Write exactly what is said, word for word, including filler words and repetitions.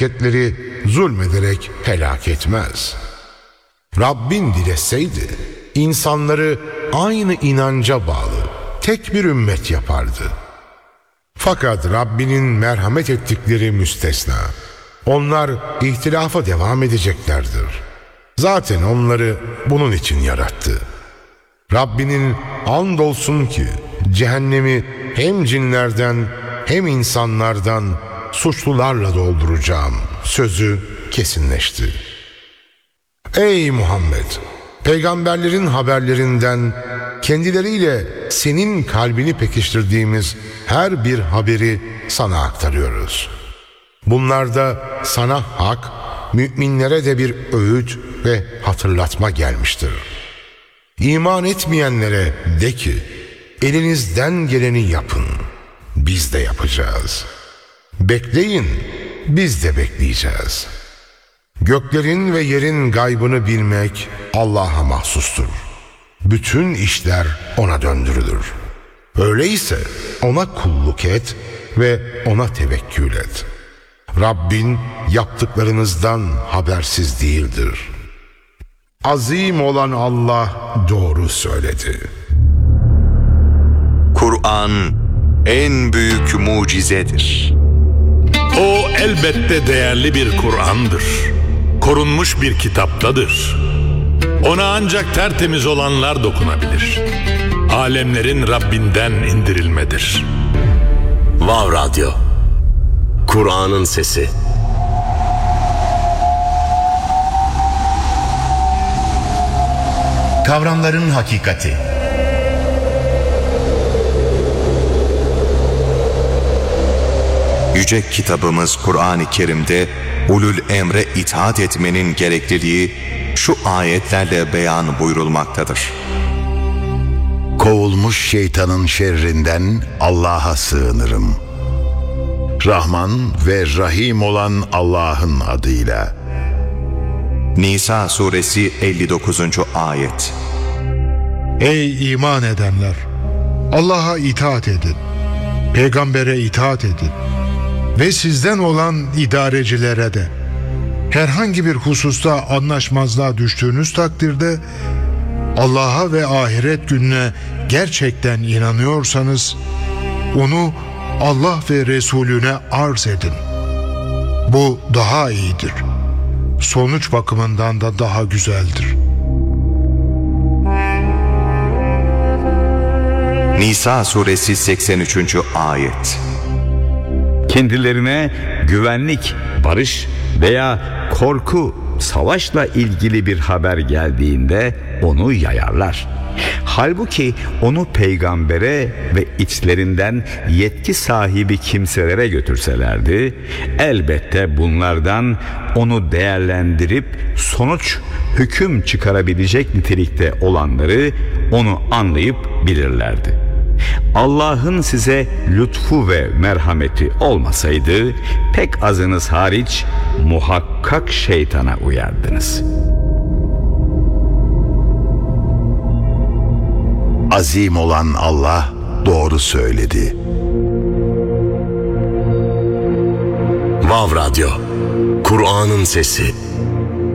memleketleri zulmederek helak etmez. Rabbin dileseydi insanları aynı inanca bağlı tek bir ümmet yapardı. Fakat Rabbinin merhamet ettikleri müstesna. Onlar ihtilafa devam edeceklerdir. Zaten onları bunun için yarattı. Rabbinin andolsun ki cehennemi hem cinlerden hem insanlardan suçlularla dolduracağım sözü kesinleşti. Ey Muhammed! Peygamberlerin haberlerinden kendileriyle senin kalbini pekiştirdiğimiz her bir haberi sana aktarıyoruz. Bunlarda sana hak, müminlere de bir öğüt ve hatırlatma gelmiştir. İman etmeyenlere de ki, elinizden geleni yapın, biz de yapacağız. Bekleyin, biz de bekleyeceğiz. Göklerin ve yerin gaybını bilmek Allah'a mahsustur. Bütün işler ona döndürülür. Öyleyse ona kulluk et ve ona tevekkül et. Rabbin yaptıklarınızdan habersiz değildir. Azim olan Allah doğru söyledi. Kur'an en büyük mucizedir. O elbette değerli bir Kur'an'dır. Korunmuş bir kitaptadır. Ona ancak tertemiz olanlar dokunabilir. Alemlerin Rabbinden indirilmedir. Vav Radyo, Kur'an'ın sesi. Kavramların hakikati. Yüce kitabımız Kur'an-ı Kerim'de ulul emre itaat etmenin gerekliliği şu ayetlerle beyan buyurulmaktadır. Kovulmuş şeytanın şerrinden Allah'a sığınırım. Rahman ve Rahim olan Allah'ın adıyla. Nisa suresi elli dokuzuncu ayet. Ey iman edenler! Allah'a itaat edin. Peygambere itaat edin. Ve sizden olan idarecilere de. Herhangi bir hususta anlaşmazlığa düştüğünüz takdirde Allah'a ve ahiret gününe gerçekten inanıyorsanız onu Allah ve Resulüne arz edin. Bu daha iyidir. Sonuç bakımından da daha güzeldir. Nisa suresi seksen üçüncü ayet. Kendilerine güvenlik, barış veya korku, savaşla ilgili bir haber geldiğinde onu yayarlar. Halbuki onu peygambere ve içlerinden yetki sahibi kimselere götürselerdi, elbette bunlardan onu değerlendirip sonuç, hüküm çıkarabilecek nitelikte olanları onu anlayıp bilirlerdi. Allah'ın size lütfu ve merhameti olmasaydı pek azınız hariç muhakkak şeytana uyardınız. Azim olan Allah doğru söyledi. Vav Radyo, Kur'an'ın sesi.